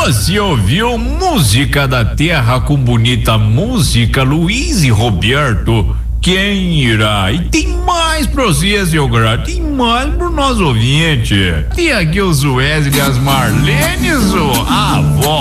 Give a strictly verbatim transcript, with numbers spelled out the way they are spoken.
Você ouviu Música da Terra com bonita música, Luiz e Roberto? Quem irá? E tem mais pra vocês, seu grato. Tem mais pro nosso ouvinte. Tem aqui os Wesley e as Marlenes, a avó.